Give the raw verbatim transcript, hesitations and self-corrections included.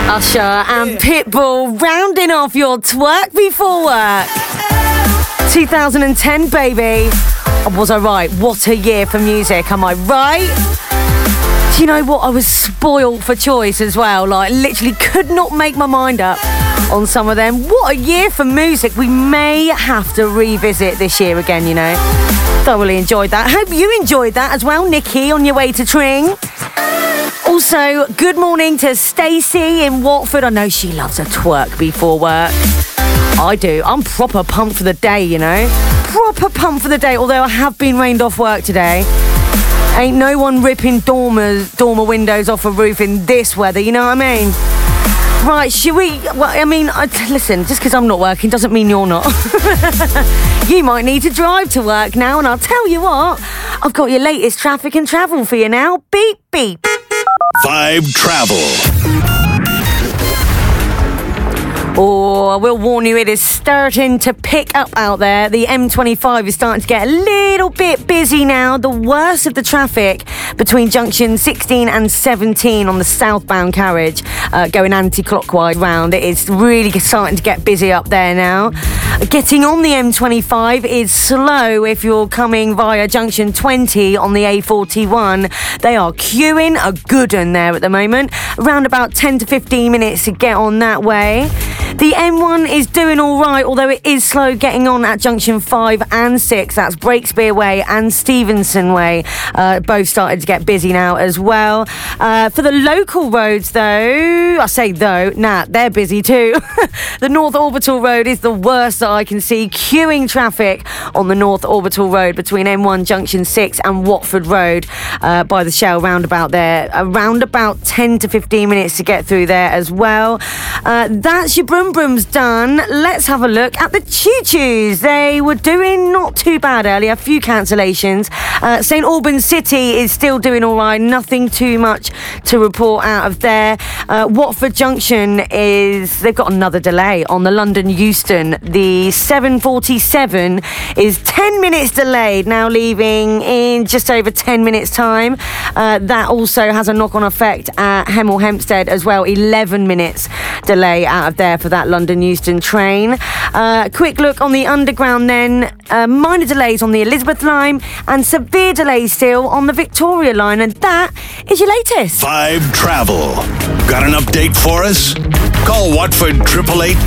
Usher and Pitbull rounding off your twerk before work. two thousand ten, baby. Oh, was I right? What a year for music, am I right? Do you know what? I was spoiled for choice as well. Like, literally could not make my mind up on some of them. What a year for music. We may have to revisit this year again, you know. Thoroughly enjoyed that. Hope you enjoyed that as well, Nikki, on your way to Tring. Also, good morning to Stacey in Watford. I know she loves a twerk before work. I do. I'm proper pumped for the day, you know. Proper pumped for the day, although I have been rained off work today. Ain't no one ripping dormers, dormer windows off a roof in this weather, you know what I mean? Right, should we... Well, I mean, I, listen, just because I'm not working doesn't mean you're not. You might need to drive to work now, and I'll tell you what, I've got your latest traffic and travel for you now. Beep, beep. Vibe Travel. Oh, I will warn you, it is starting to pick up out there. The M twenty-five is starting to get a little bit busy now. The worst of the traffic between junction sixteen and seventeen on the southbound carriage, uh, going anti-clockwise round. It is really starting to get busy up there now. Getting on the M twenty-five is slow if you're coming via junction twenty on the A forty-one. They are queuing a good one there at the moment. Around about ten to fifteen minutes to get on that way. The M one is doing all right, although it is slow getting on at junction five and six. That's Breakspear Way and Stevenson Way. Uh, both started to get busy now as well. Uh, for the local roads, though, I say though, nah, they're busy too. The North Orbital Road is the worst that I can see. Queuing traffic on the North Orbital Road between M one junction six and Watford Road uh, by the Shell roundabout there. Around about ten to fifteen minutes to get through there as well. Uh, that's your Brum Brum's done. Let's have a look at the Choo Choos. They were doing not too bad earlier. A few cancellations. Uh, St Albans City is still doing all right. Nothing too much to report out of there. Uh, Watford Junction is... They've got another delay on the London Euston. The seven forty-seven is ten minutes delayed, now leaving in just over ten minutes time. Uh, that also has a knock-on effect at Hemel Hempstead as well. eleven minutes delay out of there for that London Euston train. Uh, quick look on the underground then. Uh, minor delays on the Elizabeth line and severe delays still on the Victoria line, and that is your latest. Vibe Travel. Got an update for us? Call Watford eight eight eight,